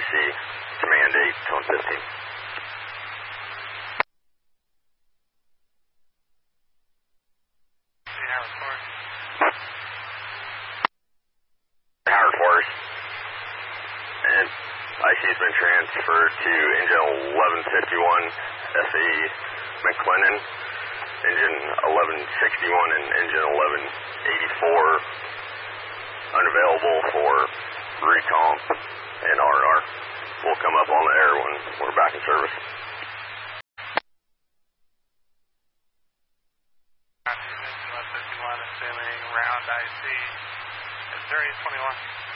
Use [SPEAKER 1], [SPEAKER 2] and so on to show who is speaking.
[SPEAKER 1] IC, Command 8, Tone 15. Howard Forest. And IC has been transferred to engine 1151, FE McLennan, engine 1161, and engine 1184, unavailable for recomp and R&R. We'll come up on the air when we're back in service.
[SPEAKER 2] Engine 1151, assuming round IC at 3021.